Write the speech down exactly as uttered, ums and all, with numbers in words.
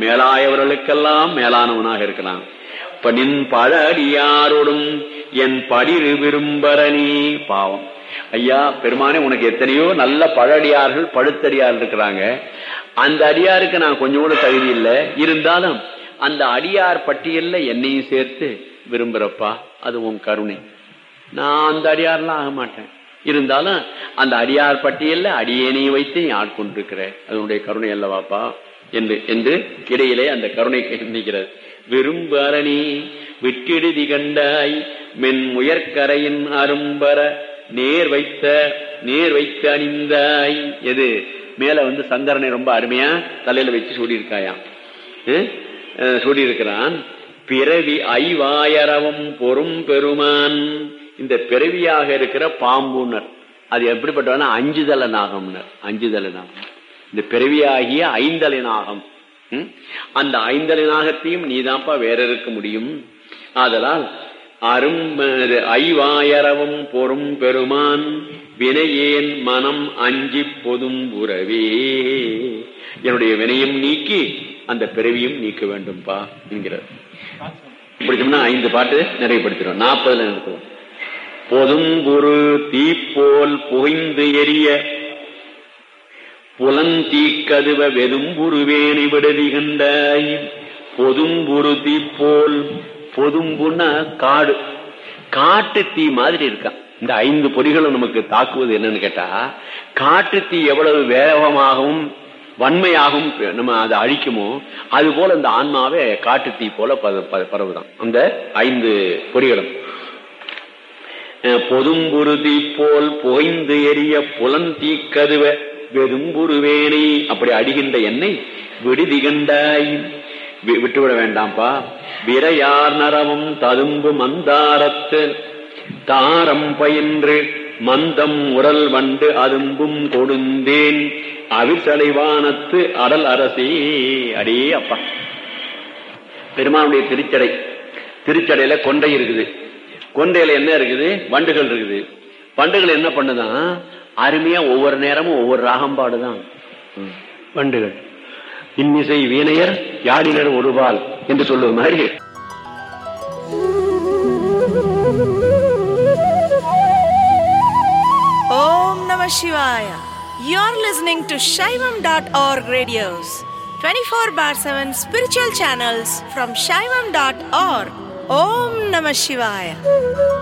மேலாயவர்களுக்கெல்லாம் மேலானவனாக இருக்கிறான். இப்ப நின் பழ அடியாரோடும் என் படிரு விரும்பரணி. பாவம் ஐயா பெருமானே, உனக்கு எத்தனையோ நல்ல பழடியார்கள் பழுத்தடியார் இருக்கிறாங்க. அந்த அடியாருக்கு நான் கொஞ்சம் கூட தகுதி இல்லை, இருந்தாலும் அந்த அடியார் பட்டியல்ல என்னையும் சேர்த்து விரும்புறப்பா, அது உன் கருணை. நான் அந்த அடியார்லாம் ஆக மாட்டேன், இருந்தாலும் அந்த அடியார் பட்டியல்ல அடியேனையும் வைத்து நீ ஆட்கொண்டிருக்கிற, அதனுடைய கருணை அல்லவாப்பா என்று என்று இடையிலே அந்த கருணை நிற்கிறது. விரும்பரணி விட்டிடுதி கண்டாய் மென் முயற்கரையின் அரும்பர நேர் வைத்த நேர் வைத்து அணிந்தாய். எது மேல வந்து சங்கரனை ரொம்ப அருமையா தலையில வச்சு சூடியிருக்காயாம், சூடியிருக்கிறான். பிறவி ஐவாயரவம் பொறும் பெருமான். இந்த பிறவியாக இருக்கிற பாம்புனர் அது எப்படிப்பட்டவனா அஞ்சுதல நாகம்னர். அஞ்சுதல நாகம் இந்த பிறவியாகிய ஐந்தலை நாகம். அந்த ஐந்தலை நாகத்தையும் நீதான்ப்பா வேற இருக்க முடியும். ஆதலால் அரும் ஐவாயரவும் பொறும் பெருமான் வினையேன் மனம் அஞ்சி பொதும் உறவே. என்னுடைய வினையும் நீக்கி அந்த பிறவியும் நீக்க வேண்டும்பா என்கிறார். பிடிச்சோம்னா ஐந்து பாட்டு நிறைவுபடுத்திடும், நாற்பதுல நிறுத்துவோம். பொதும் குரு தீப்போல் புகைந்து எரிய புலந்தீக்கதுவ வெதும்புருவேணி விடுதி கண்டாய். பொதும்புரு தீப்போல், பொதும்புன்னா காடு, காட்டு தீ மாதிரி இருக்கான். இந்த ஐந்து பொறிகளும் நமக்கு தாக்குவது என்னன்னு கேட்டா, காட்டு தீ எவ்வளவு வேகமாகவும் வன்மையாகவும் நம்ம அதை அழிக்குமோ அது போல இந்த ஆன்மாவே காட்டு தீ போல பரவுதான் அந்த ஐந்து பொறிகளும். பொதும்புரு தீப்போல் புகைந்து எரிய புலந்தீக்கதுவ வெதும்புருவேணி, அப்படி அடிகின்ற எண்ணெய் விடுதி கண்டாய், விட்டுவிட வேண்டாம்ப்பா. விரையார் நரமும் ததும்பு மந்தாரத்து தாரம் பயின்று மந்தம் உரல் வண்டு அதும்பும் கொடுந்தேன் அவிசலைவானத்து அடல் அரசி. அடே அப்பா, பெருமானுடைய திருச்சடை, திருச்சடையில கொண்டை இருக்குது, கொண்டையில என்ன இருக்குது, வண்டுகள் இருக்குது. வண்டுகள் என்ன பண்ணுதான், அருமையா ஒவ்வொரு நேரமும் ஒவ்வொரு ராகம்பாடுதான் வண்டுகள். இன்னிசை வீணையர் யாழினர் ஒருபால் என்று சொல்லுவது மாதிரி. Om Namah Shivaya. You're listening to Shaivam dot org radios, twenty-four bar seven spiritual channels from Shaivam dot org. Om Namah Shivaya.